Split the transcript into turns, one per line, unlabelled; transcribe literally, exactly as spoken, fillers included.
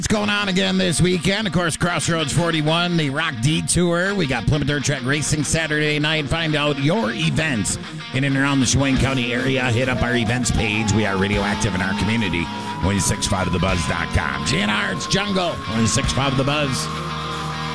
What's going on again this weekend? Of course, Crossroads forty-one, the Rock Detour. We got Plymouth Dirt Track Racing Saturday night. Find out your events in and around the Sheboygan County area. Hit up our events page. We are radioactive in our community. one six five the buzz dot com. G N R, it's Jungle. one six five the buzz.